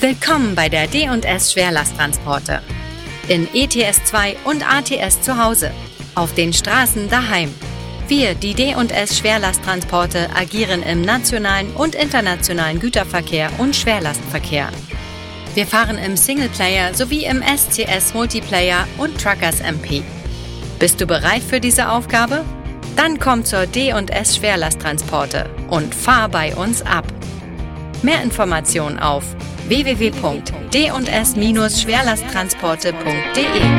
Willkommen bei der D&S Schwerlasttransporte. In ETS2 und ATS zu Hause. Auf den Straßen daheim. Wir, die D&S Schwerlasttransporte, agieren im nationalen und internationalen Güterverkehr und Schwerlastverkehr. Wir fahren im Singleplayer sowie im SCS Multiplayer und Truckers MP. Bist du bereit für diese Aufgabe? Dann komm zur D&S Schwerlasttransporte und fahr bei uns ab. Mehr Informationen auf www.ds-schwerlasttransporte.de